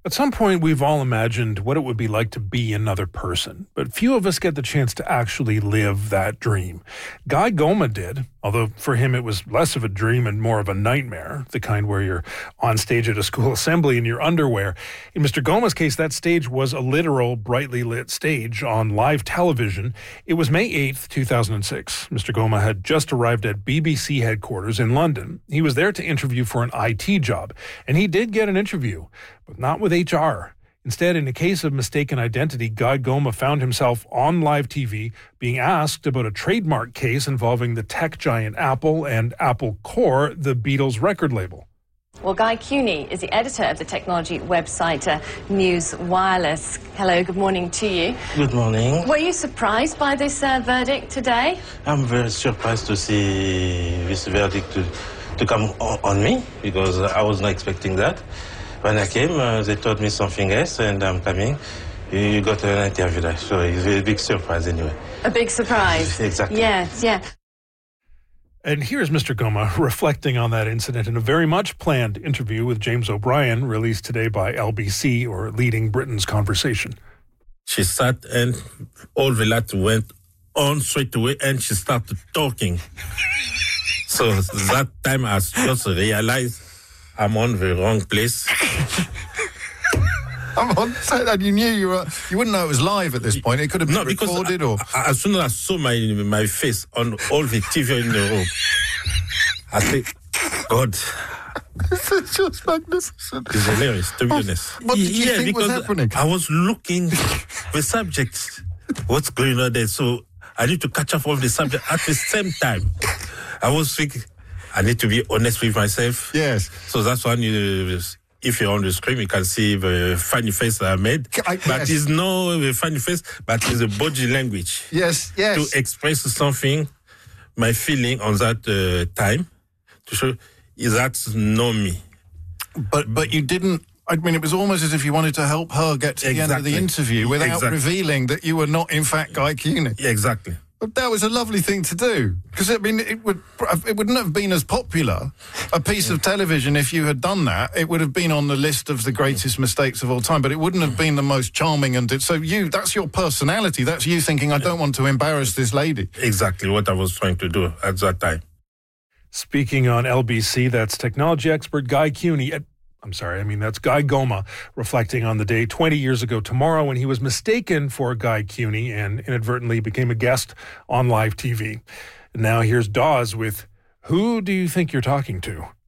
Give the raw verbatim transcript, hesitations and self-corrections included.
At some point, we've all imagined what it would be like to be another person, but few of us get the chance to actually live that dream. Guy Goma did, although for him it was less of a dream and more of a nightmare, the kind where you're on stage at a school assembly in your underwear. In Mister Goma's case, that stage was a literal, brightly lit stage on live television. It was May eighth, two thousand six. Mister Goma had just arrived at B B C headquarters in London. He was there to interview for an I T job, and he did get an interview, but not with H R. Instead, in a case of mistaken identity, Guy Goma found himself on live T V being asked about a trademark case involving the tech giant Apple and Apple Core, the Beatles record label. Well, Guy Cuny is the editor of the technology website uh, News Wireless. Hello, good morning to you. Good morning. Were you surprised by this uh, verdict today? I'm very surprised to see this verdict to, to come on, on me, because I was not expecting that. When I came, uh, they told me something else, and I'm coming. You got an interview there, so it's a big surprise anyway. A big surprise. Exactly. Yes, yeah. And here's Mister Goma reflecting on that incident in a very much planned interview with James O'Brien, released today by L B C, or Leading Britain's Conversation. She sat and all the light went on straight away, and she started talking. So that time I just realized I'm on the wrong place. I'm on set, and you knew you were. You wouldn't know it was live at this point. It could have been no, because recorded, I, or I, as soon as I saw my my face on all the T V in the room, I said, "God, this is just magnificent." It's hilarious, to be honest. What did you yeah, think was because happening? I was looking the subjects, what's going on there. So I need to catch up on the subject at the same time. I was thinking, I need to be honest with myself. Yes. So that's why you. If you're on the screen, you can see the funny face that I made. I, but yes. it's not a funny face, but it's a body language. Yes, yes. To express something, my feeling on that uh, time, to show is that's not me. But but you didn't. I mean, it was almost as if you wanted to help her get to Exactly. the end of the interview without Exactly. revealing that you were not, in fact, Guy Cuny. Yeah, exactly. But that was a lovely thing to do, because I mean, it would it wouldn't have been as popular a piece of television if you had done that. It would have been on the list of the greatest mistakes of all time, but it wouldn't have been the most charming. And so you, that's your personality. That's you thinking, I don't want to embarrass this lady. Exactly what I was trying to do at that time. Speaking on L B C, that's technology expert Guy Cuny. At, I'm sorry, I mean, that's Guy Goma reflecting on the day twenty years ago tomorrow when he was mistaken for Guy Cuny and inadvertently became a guest on live T V. And now here's Dawes with Who Do You Think You're Talking To?